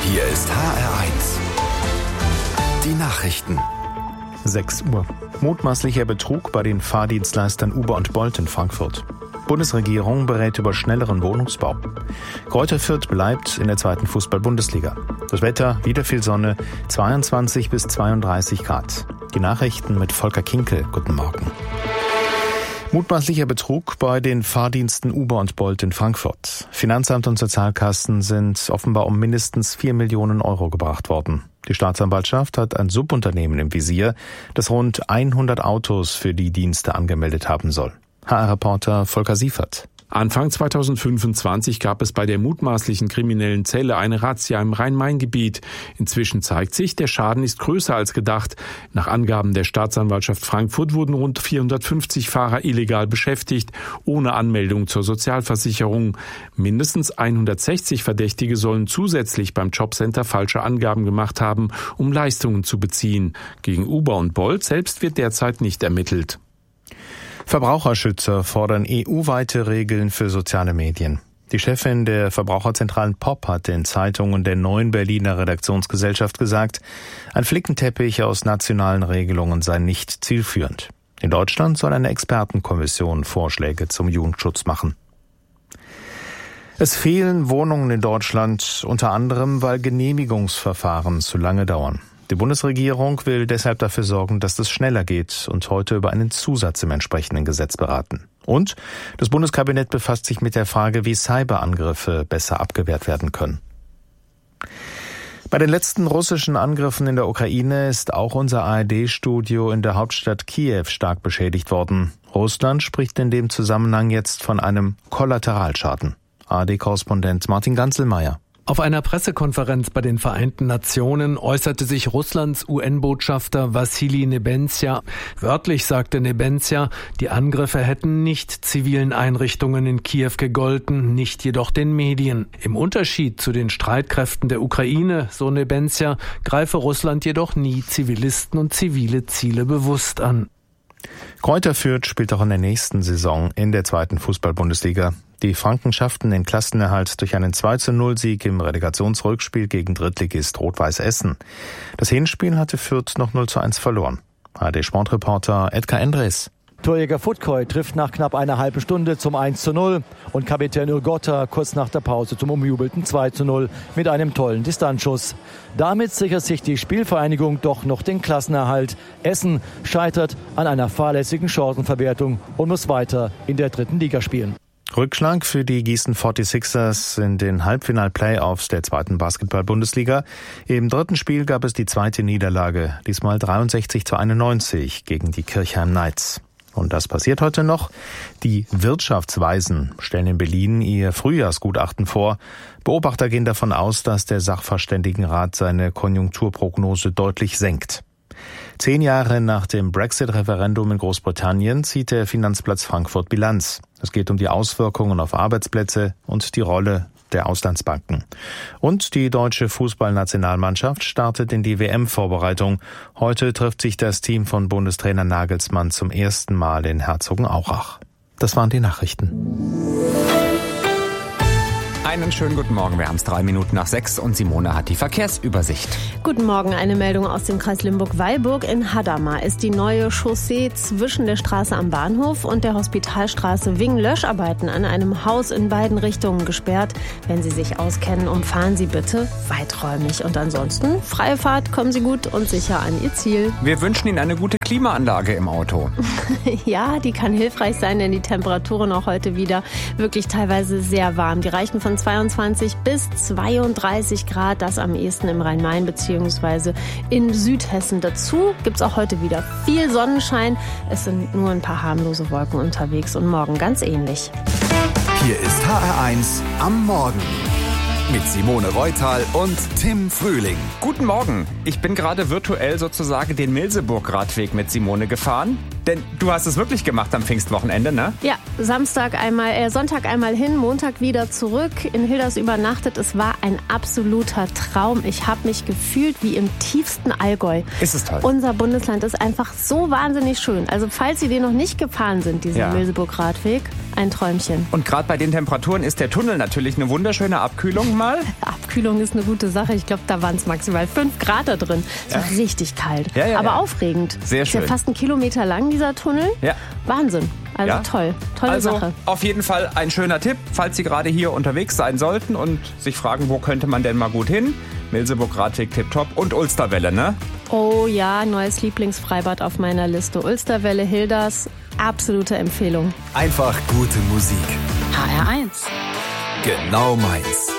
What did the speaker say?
Hier ist HR1. Die Nachrichten. 6 Uhr. Mutmaßlicher Betrug bei den Fahrdienstleistern Uber und Bolt in Frankfurt. Bundesregierung berät über schnelleren Wohnungsbau. Greuther Fürth bleibt in der 2. Fußball-Bundesliga. Das Wetter, wieder viel Sonne, 22 bis 32 Grad. Die Nachrichten mit Volker Kinkel. Guten Morgen. Mutmaßlicher Betrug bei den Fahrdiensten Uber und Bolt in Frankfurt. Finanzamt und Sozialkassen sind offenbar um mindestens 4 Millionen Euro gebracht worden. Die Staatsanwaltschaft hat ein Subunternehmen im Visier, das rund 100 Autos für die Dienste angemeldet haben soll. HR-Reporter Volker Siefert. Anfang 2025 gab es bei der mutmaßlichen kriminellen Zelle eine Razzia im Rhein-Main-Gebiet. Inzwischen zeigt sich, der Schaden ist größer als gedacht. Nach Angaben der Staatsanwaltschaft Frankfurt wurden rund 450 Fahrer illegal beschäftigt, ohne Anmeldung zur Sozialversicherung. Mindestens 160 Verdächtige sollen zusätzlich beim Jobcenter falsche Angaben gemacht haben, um Leistungen zu beziehen. Gegen Uber und Bolt selbst wird derzeit nicht ermittelt. Verbraucherschützer fordern EU-weite Regeln für soziale Medien. Die Chefin der Verbraucherzentralen POP hat den Zeitungen der Neuen Berliner Redaktionsgesellschaft gesagt, ein Flickenteppich aus nationalen Regelungen sei nicht zielführend. In Deutschland soll eine Expertenkommission Vorschläge zum Jugendschutz machen. Es fehlen Wohnungen in Deutschland, unter anderem, weil Genehmigungsverfahren zu lange dauern. Die Bundesregierung will deshalb dafür sorgen, dass es schneller geht und heute über einen Zusatz im entsprechenden Gesetz beraten. Und das Bundeskabinett befasst sich mit der Frage, wie Cyberangriffe besser abgewehrt werden können. Bei den letzten russischen Angriffen in der Ukraine ist auch unser ARD-Studio in der Hauptstadt Kiew stark beschädigt worden. Russland spricht in dem Zusammenhang jetzt von einem Kollateralschaden. ARD-Korrespondent Martin Ganzelmeier. Auf einer Pressekonferenz bei den Vereinten Nationen äußerte sich Russlands UN-Botschafter Wassili Nebenzia. Wörtlich sagte Nebenzia, die Angriffe hätten nicht zivilen Einrichtungen in Kiew gegolten, nicht jedoch den Medien. Im Unterschied zu den Streitkräften der Ukraine, so Nebenzia, greife Russland jedoch nie Zivilisten und zivile Ziele bewusst an. Greuther Fürth spielt auch in der nächsten Saison in der 2. Fußball-Bundesliga. Die Franken schafften den Klassenerhalt durch einen 2:0-Sieg im Relegationsrückspiel gegen Drittligist Rot-Weiß Essen. Das Hinspiel hatte Fürth noch 0:1 verloren. ARD-Sportreporter Edgar Endres. Torjäger Futkoy trifft nach knapp einer halben Stunde zum 1:0 und Kapitän Urgotta kurz nach der Pause zum umjubelten 2:0 mit einem tollen Distanzschuss. Damit sichert sich die Spielvereinigung doch noch den Klassenerhalt. Essen scheitert an einer fahrlässigen Chancenverwertung und muss weiter in der 3. Liga spielen. Rückschlag für die Gießen 46ers in den Halbfinal-Playoffs der 2. Basketball-Bundesliga. Im 3. Spiel gab es die 2. Niederlage, diesmal 63:91 gegen die Kirchheim Knights. Und das passiert heute noch. Die Wirtschaftsweisen stellen in Berlin ihr Frühjahrsgutachten vor. Beobachter gehen davon aus, dass der Sachverständigenrat seine Konjunkturprognose deutlich senkt. 10 Jahre nach dem Brexit-Referendum in Großbritannien zieht der Finanzplatz Frankfurt Bilanz. Es geht um die Auswirkungen auf Arbeitsplätze und die Rolle der Auslandsbanken. Und die deutsche Fußballnationalmannschaft startet in die WM-Vorbereitung. Heute trifft sich das Team von Bundestrainer Nagelsmann zum ersten Mal in Herzogenaurach. Das waren die Nachrichten. Einen schönen guten Morgen, wir haben es 3 Minuten nach 6 und Simone hat die Verkehrsübersicht. Guten Morgen, eine Meldung aus dem Kreis Limburg-Weilburg. In Hadamar ist die neue Chaussee zwischen der Straße am Bahnhof und der Hospitalstraße wegen Löscharbeiten an einem Haus in beiden Richtungen gesperrt. Wenn Sie sich auskennen, umfahren Sie bitte weiträumig. Und ansonsten, freie Fahrt, kommen Sie gut und sicher an Ihr Ziel. Wir wünschen Ihnen eine gute Klimaanlage im Auto. Ja, die kann hilfreich sein, denn die Temperaturen auch heute wieder wirklich teilweise sehr warm. Die reichen von 22 bis 32 Grad, das am ehesten im Rhein-Main bzw. in Südhessen. Dazu gibt es auch heute wieder viel Sonnenschein. Es sind nur ein paar harmlose Wolken unterwegs und morgen ganz ähnlich. Hier ist HR1 am Morgen. Mit Simone Reutal und Tim Frühling. Guten Morgen. Ich bin gerade virtuell sozusagen den Milseburg-Radweg mit Simone gefahren. Denn du hast es wirklich gemacht am Pfingstwochenende, ne? Ja, Sonntag einmal hin, Montag wieder zurück. In Hilders übernachtet. Es war ein absoluter Traum. Ich habe mich gefühlt wie im tiefsten Allgäu. Ist es toll. Unser Bundesland ist einfach so wahnsinnig schön. Also falls Sie den noch nicht gefahren sind, diesen Milseburg-Radweg, ein Träumchen. Und gerade bei den Temperaturen ist der Tunnel natürlich eine wunderschöne Abkühlung mal. Abkühlung ist eine gute Sache. Ich glaube, da waren es maximal 5 Grad da drin. Es war richtig kalt, aber aufregend. Sehr schön. Ist ja fast 1 Kilometer lang, dieser Tunnel. Ja. Wahnsinn. Also toll. Tolle Sache. Auf jeden Fall ein schöner Tipp, falls Sie gerade hier unterwegs sein sollten und sich fragen, wo könnte man denn mal gut hin? Milseburg-Radweg tipptopp und Ulsterwelle, ne? Oh ja, neues Lieblingsfreibad auf meiner Liste. Ulsterwelle, Hilders, absolute Empfehlung. Einfach gute Musik. HR1. Genau meins.